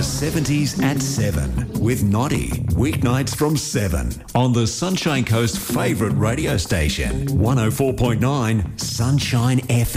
70s at 7 with Noddy. Weeknights from 7 on the Sunshine Coast favourite radio station, 104.9 Sunshine FM.